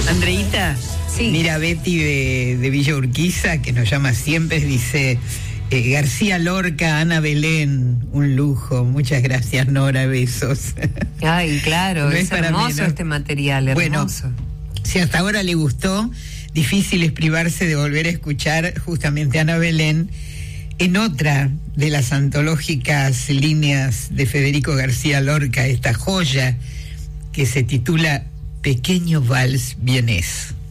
Andreita, sí. Mira, Betty de Villa Urquiza, que nos llama siempre, dice: García Lorca, Ana Belén, un lujo. Muchas gracias, Nora, besos. Ay, claro, No es hermoso menos. este material, hermoso. Bueno, si hasta ahora le gustó, difícil es privarse de volver a escuchar justamente a Ana Belén en otra de las antológicas líneas de Federico García Lorca, esta joya que se titula Pequeño Vals Vienés.